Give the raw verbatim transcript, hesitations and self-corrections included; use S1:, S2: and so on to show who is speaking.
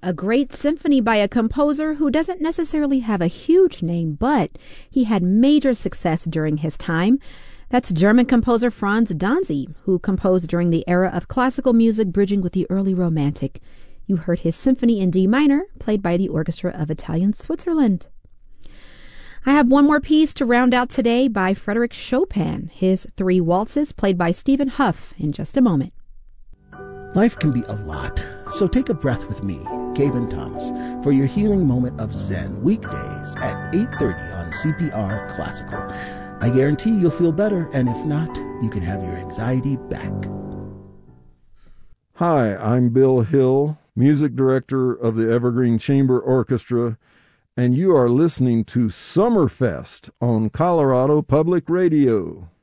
S1: a great symphony by a composer who doesn't necessarily have a huge name, but he had major success during his time. That's German composer Franz Danzi, who composed during the era of classical music bridging with the early Romantic. You heard his symphony in D minor, played by the Orchestra of Italian Switzerland. I have one more piece to round out today by Frédéric Chopin, his Three Waltzes, played by Stephen Huff, in just a moment.
S2: Life can be a lot, so take a breath with me, Gaben Thomas, for your healing moment of Zen, weekdays at eight thirty on C P R Classical. I guarantee you'll feel better, and if not, you can have your anxiety back.
S3: Hi, I'm Bill Hill, music director of the Evergreen Chamber Orchestra, and you are listening to Summerfest on Colorado Public Radio.